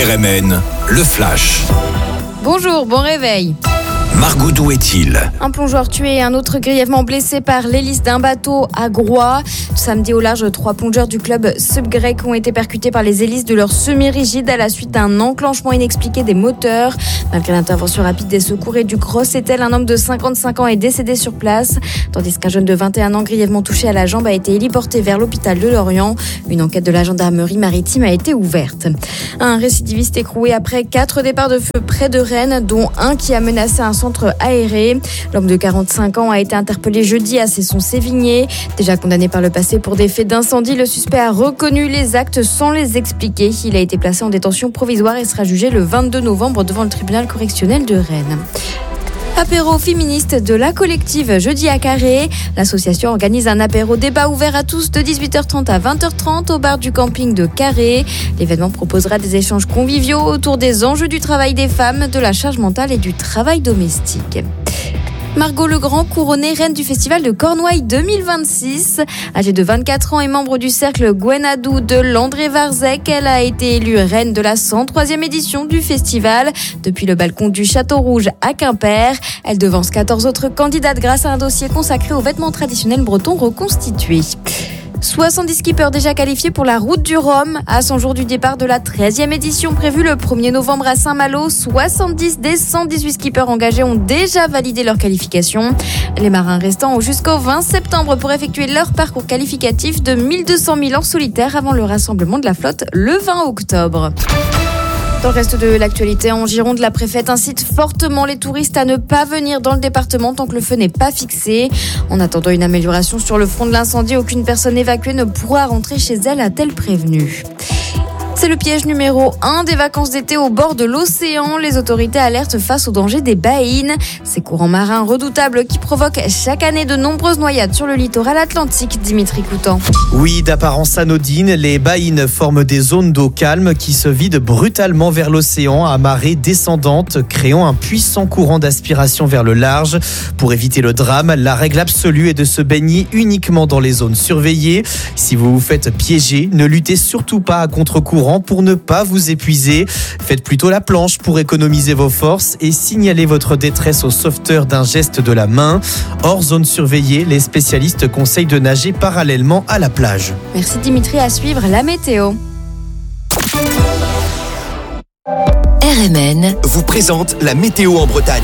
RMN, le Flash. Bonjour, bon réveil. Margot, d'où est-il ? Un plongeur tué et un autre grièvement blessé par l'hélice d'un bateau à Groix. Samedi au large, 3 plongeurs du club Subgrec ont été percutés par les hélices de leur semi-rigide à la suite d'un enclenchement inexpliqué des moteurs. Malgré l'intervention rapide des secours et du Gros-Etel, un homme de 55 ans est décédé sur place, tandis qu'un jeune de 21 ans grièvement touché à la jambe a été héliporté vers l'hôpital de Lorient. Une enquête de la gendarmerie maritime a été ouverte. Un récidiviste écroué après 4 départs de feu près de Rennes, dont un qui a menacé un centre aéré. L'homme de 45 ans a été interpellé jeudi à Cesson-Sévigné. Déjà condamné par le passé pour des faits d'incendie, le suspect a reconnu les actes sans les expliquer. Il a été placé en détention provisoire et sera jugé le 22 novembre devant le tribunal correctionnel de Rennes. Apéro féministe de la collective jeudi à Carré. L'association organise un apéro débat ouvert à tous de 18h30 à 20h30 au bar du camping de Carré. L'événement proposera des échanges conviviaux autour des enjeux du travail des femmes, de la charge mentale et du travail domestique. Margot Legrand, couronnée reine du festival de Cornouailles 2026. Âgée de 24 ans et membre du cercle Gwenadou de Landré-Varzec, elle a été élue reine de la 103e édition du festival. Depuis le balcon du Château Rouge à Quimper, elle devance 14 autres candidates grâce à un dossier consacré aux vêtements traditionnels bretons reconstitués. 70 skippers déjà qualifiés pour la route du Rhum. À 100 jours du départ de la 13e édition prévue le 1er novembre à Saint-Malo, 70 des 118 skippers engagés ont déjà validé leur qualification. Les marins restants ont jusqu'au 20 septembre pour effectuer leur parcours qualificatif de 1200 milles en solitaire avant le rassemblement de la flotte le 20 octobre. Dans le reste de l'actualité, en Gironde, la préfète incite fortement les touristes à ne pas venir dans le département tant que le feu n'est pas fixé. En attendant une amélioration sur le front de l'incendie, aucune personne évacuée ne pourra rentrer chez elle, a-t-elle prévenu. C'est le piège numéro 1 des vacances d'été au bord de l'océan. Les autorités alertent face au danger des baïnes. Ces courants marins redoutables qui provoquent chaque année de nombreuses noyades sur le littoral atlantique. Dimitri Coutan. Oui, d'apparence anodine, les baïnes forment des zones d'eau calme qui se vident brutalement vers l'océan à marée descendante, créant un puissant courant d'aspiration vers le large. Pour éviter le drame, la règle absolue est de se baigner uniquement dans les zones surveillées. Si vous vous faites piéger, ne luttez surtout pas à contre-courant pour ne pas vous épuiser. Faites plutôt la planche pour économiser vos forces et signalez votre détresse au sauveteur d'un geste de la main. Hors zone surveillée, les spécialistes conseillent de nager parallèlement à la plage. Merci Dimitri, à suivre la météo. RMN vous présente la météo en Bretagne.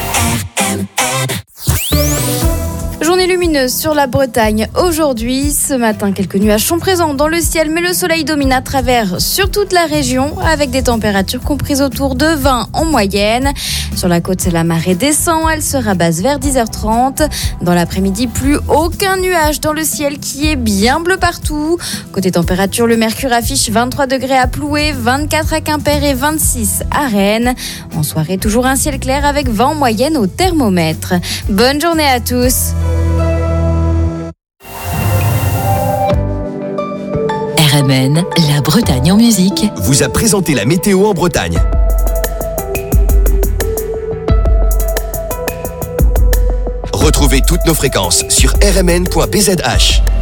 Journée lumineuse sur la Bretagne aujourd'hui. Ce matin, quelques nuages sont présents dans le ciel, mais le soleil domine à travers sur toute la région avec des températures comprises autour de 20 en moyenne. Sur la côte, la marée descend, elle sera basse vers 10h30. Dans l'après-midi, plus aucun nuage dans le ciel qui est bien bleu partout. Côté température, le mercure affiche 23 degrés à Ploué, 24 à Quimper et 26 à Rennes. En soirée, toujours un ciel clair avec 20 en moyenne au thermomètre. Bonne journée à tous. RMN, la Bretagne en musique, vous a présenté la météo en Bretagne. Retrouvez toutes nos fréquences sur rmn.bzh.